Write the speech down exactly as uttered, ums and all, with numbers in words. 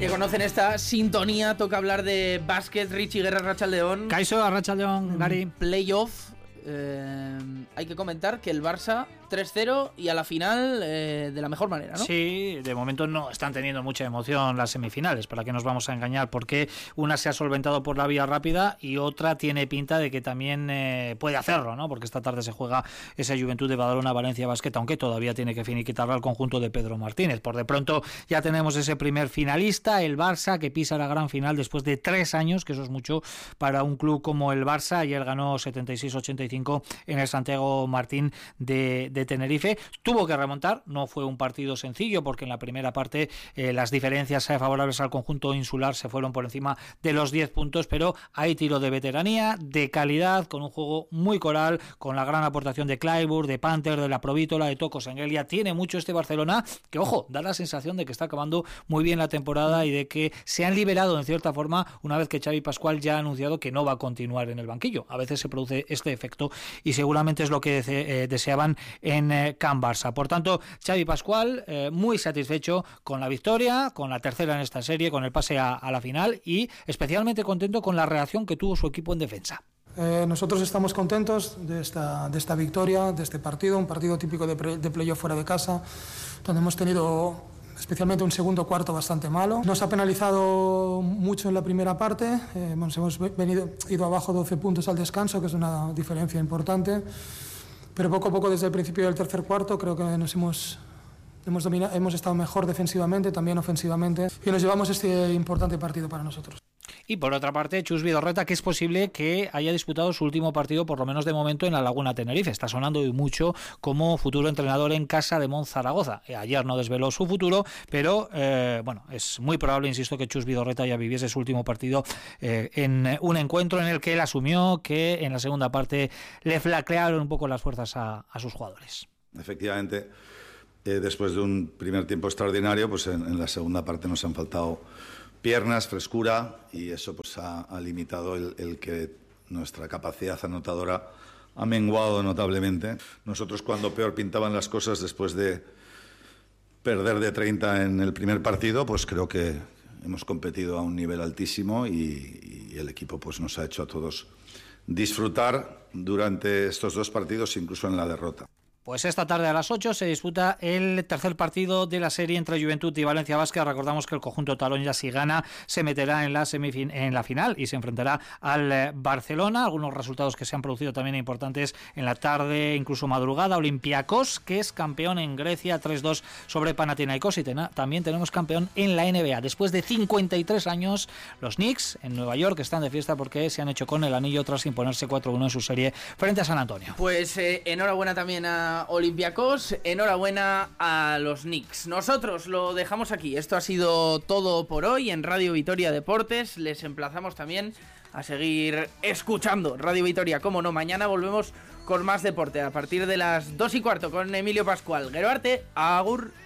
que conocen esta sintonía, toca hablar de básquet. Richie Guerra, Arratsaldeon. Kaixo, Arratsaldeon, Gary. Playoff. Eh, hay que comentar que el Barça tres cero y a la final eh, de la mejor manera, ¿no? Sí, de momento no están teniendo mucha emoción las semifinales, para que nos vamos a engañar, porque una se ha solventado por la vía rápida y otra tiene pinta de que también eh, puede hacerlo, ¿no? Porque esta tarde se juega esa Juventud de Badalona Valencia Basket, aunque todavía tiene que finiquitarlo al conjunto de Pedro Martínez. Por de pronto ya tenemos ese primer finalista, el Barça, que pisa la gran final después de tres años, que eso es mucho para un club como el Barça. Ayer ganó setenta y seis ochenta y cinco en el Santiago Martín de, de Tenerife. Tuvo que remontar, no fue un partido sencillo, porque en la primera parte eh, las diferencias favorables al conjunto insular se fueron por encima de los diez puntos, pero hay tiro de veteranía, de calidad, con un juego muy coral, con la gran aportación de Clyburn, de Panther, de la Provítola, de Tocos Angelia. Tiene mucho este Barcelona, que ojo, da la sensación de que está acabando muy bien la temporada y de que se han liberado en cierta forma una vez que Xavi Pascual ya ha anunciado que no va a continuar en el banquillo. A veces se produce este efecto y seguramente es lo que dese, eh, deseaban en eh, Can Barça. Por tanto, Xavi Pascual eh, muy satisfecho con la victoria, con la tercera en esta serie, con el pase a, a la final y especialmente contento con la reacción que tuvo su equipo en defensa. Eh, nosotros estamos contentos de esta, de esta victoria, de este partido, un partido típico de, pre, de playoff fuera de casa, donde hemos tenido especialmente un segundo cuarto bastante malo. Nos ha penalizado mucho en la primera parte, eh, hemos, hemos venido, ido abajo doce puntos al descanso, que es una diferencia importante, pero poco a poco desde el principio del tercer cuarto creo que nos hemos, hemos, dominado, hemos estado mejor defensivamente, también ofensivamente, y nos llevamos este importante partido para nosotros. Y por otra parte, Chus Vidorreta, que es posible que haya disputado su último partido, por lo menos de momento, en la Laguna Tenerife. Está sonando mucho como futuro entrenador en casa de Mon Zaragoza. Ayer no desveló su futuro, pero eh, bueno, es muy probable, insisto, que Chus Vidorreta ya viviese su último partido eh, en un encuentro en el que él asumió que en la segunda parte le flaquearon un poco las fuerzas a, a sus jugadores. Efectivamente, eh, después de un primer tiempo extraordinario, pues en, en la segunda parte nos han faltado piernas, frescura, y eso pues ha, ha limitado el, el que nuestra capacidad anotadora ha menguado notablemente. Nosotros, cuando peor pintaban las cosas después de perder de treinta en el primer partido, pues creo que hemos competido a un nivel altísimo y, y el equipo pues nos ha hecho a todos disfrutar durante estos dos partidos, incluso en la derrota. Pues esta tarde a las ocho se disputa el tercer partido de la serie entre Juventud y Valencia Basket. Recordamos que el conjunto talón, ya si gana, se meterá en la semifin- en la final y se enfrentará al Barcelona. Algunos resultados que se han producido también importantes en la tarde, incluso madrugada. Olympiacos, que es campeón en Grecia, tres dos sobre Panathinaikos, y ten- también tenemos campeón en la N B A. Después de cincuenta y tres años, los Knicks en Nueva York están de fiesta porque se han hecho con el anillo tras imponerse cuatro uno en su serie frente a San Antonio. Pues eh, enhorabuena también a Olympiacos, enhorabuena a los Knicks. Nosotros lo dejamos aquí. Esto ha sido todo por hoy en Radio Vitoria Deportes. Les emplazamos también a seguir escuchando Radio Vitoria, como no. Mañana volvemos con más deporte a partir de las dos y cuarto con Emilio Pascual. Gero arte, agur.